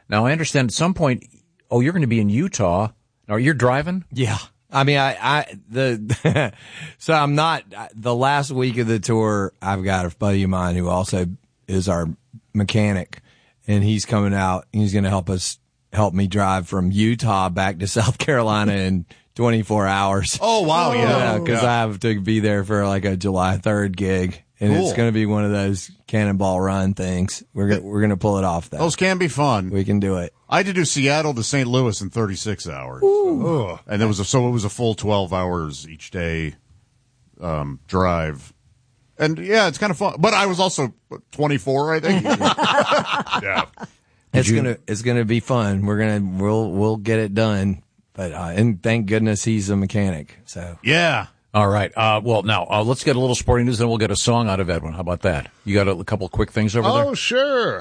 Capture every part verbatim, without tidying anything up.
Now, I understand at some point, oh, you're going to be in Utah. Are you driving? Yeah. I mean, I, I, the, so I'm not, the last week of the tour, I've got a buddy of mine who also is our mechanic, and he's coming out. He's going to help us, help me drive from Utah back to South Carolina in twenty-four hours. Oh, wow. Yeah. Because yeah. I have to be there for like a July third gig. And Cool. it's going to be one of those cannonball run things. We're go- we're going to pull it off, though. Those can be fun. We can do it. I had to do Seattle to Saint Louis in thirty-six hours. Ooh. And there was a, so it was a full twelve hours each day, um, drive. And yeah, it's kind of fun. But I was also twenty-four, I think. yeah. It's you- gonna it's gonna be fun. We're gonna we'll we'll get it done. But uh, and thank goodness he's a mechanic. So Yeah. All right. Uh, well, now, uh, let's get a little sporting news, then we'll get a song out of Edwin. How about that? You got a, a couple quick things over there? Oh, sure.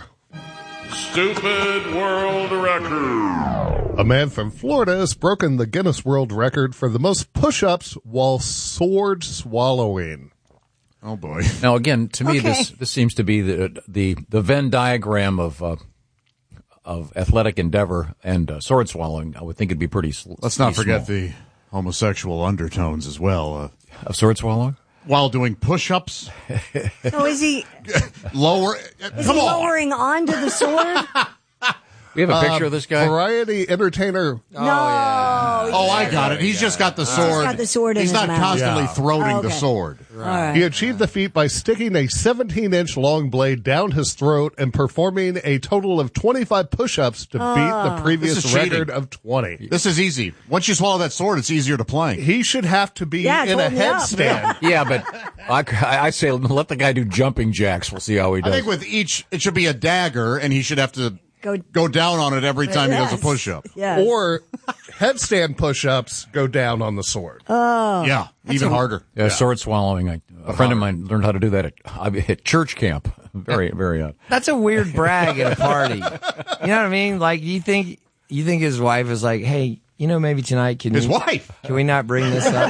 Stupid World Record. A man from Florida has broken the Guinness World Record for the most push-ups while sword swallowing. Oh boy. Now, again, to me, Okay. this this seems to be the the the Venn diagram of uh, of athletic endeavor and uh, sword swallowing. I would think it'd be pretty. Sl- Let's not pretty forget small. the homosexual undertones as well. Uh, of sword swallowing. while doing push-ups, So is he, lower. is Come he on. lowering onto the sword? We have a picture of this guy. Variety entertainer. no. Oh, I got it. He's just got the sword. got the sword in He's his not mouth. constantly Yeah. throating Oh, the okay. sword. All right. He achieved the feat by sticking a seventeen-inch long blade down his throat and performing a total of twenty-five push-ups to beat the previous This is cheating. record of twenty. This is easy. Once you swallow that sword, it's easier to play. He should have to be Yeah, in a hold me up. headstand. Yeah, but I, I say let the guy do jumping jacks. We'll see how he I does. think with each, it should be a dagger, and he should have to Go- go down on it every time he does a Yes. push-up. Yes. Or headstand push-ups go down on the sword. Yeah, even harder. Yeah, sword swallowing. I, a friend of mine learned how to do that at, at church camp. Very, very odd. That's a weird brag at a party. You know what I mean? Like you think you think his wife is like, hey, you know, maybe tonight can His you, wife. can we not bring this up?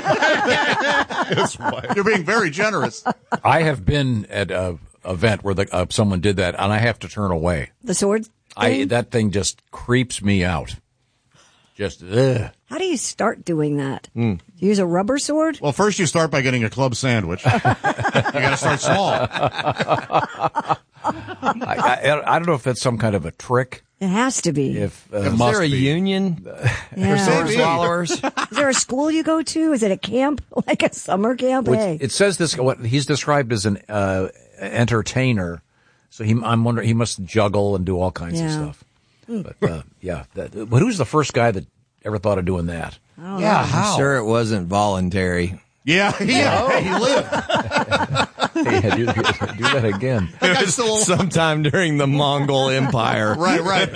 You're being very generous. I have been at a event where the, uh, someone did that, and I have to turn away. The sword I thing? that thing just creeps me out. Just ugh. How do you start doing that? Hmm. Do you use a rubber sword? Well, first you start by getting a club sandwich. You got to start small. I, I, I don't know if that's some kind of a trick. It has to be. If uh, Is must there a be. union for Yeah. sword Maybe. swallowers? Is there a school you go to? Is it a camp? Like a summer camp? Well, Hey. it's- It says this. What he's described as an uh, entertainer. So he, I'm wondering, he must juggle and do all kinds of Yeah. stuff. But uh, yeah, that, but who's the first guy that ever thought of doing that? Yeah, I'm sure it wasn't voluntary. Yeah, yeah. He lived. Hey, do, do that again. That guy's still alive. Sometime during the Mongol Empire. Right, right.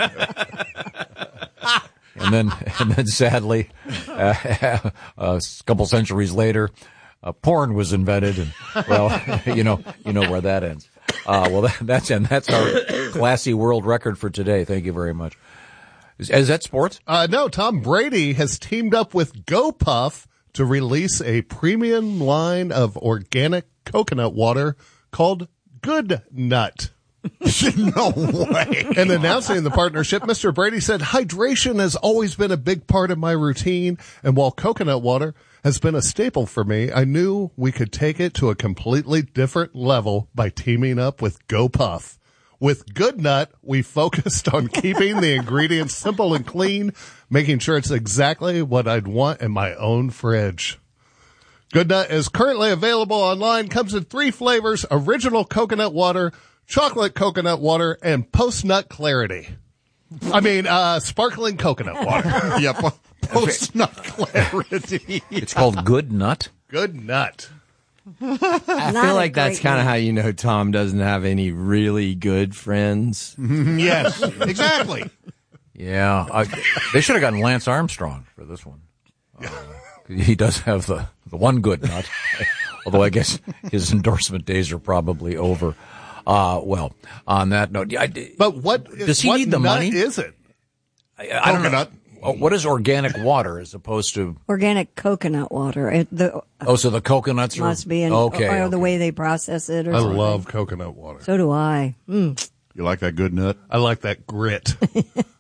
And then, and then sadly, uh, a couple centuries later, uh, porn was invented, and well, you know, you know where that ends. Uh, well, that, that's and that's our classy world record for today. Thank you very much. Is, is that sports? Uh, no, Tom Brady has teamed up with GoPuff to release a premium line of organic coconut water called Good Nut. No way. In announcing the partnership, Mister Brady said, hydration has always been a big part of my routine, and while coconut water has been a staple for me, I knew we could take it to a completely different level by teaming up with GoPuff. With Good Nut, we focused on keeping the ingredients simple and clean, making sure it's exactly what I'd want in my own fridge. Good Nut is currently available online, comes in three flavors: original coconut water, chocolate coconut water, and post-nut clarity. I mean, uh, sparkling coconut water. Yep. Post-nut clarity. It's called Good Nut. Good Nut. I feel like that's kind of how you know Tom doesn't have any really good friends. Yes, exactly. Yeah, I, they should have gotten Lance Armstrong for this one. Uh, he does have the the one good nut, although I guess his endorsement days are probably over. Uh, well, on that note, I, But what does he what need the nut money? is it? I, I don't know. Coconut. Oh, what is organic water as opposed to? Organic coconut water. It, the, Oh, so the coconuts are must be in, okay. or, or okay. the way they process it or I something. love coconut water. So do I. Mm. You like that good nut? I like that grit.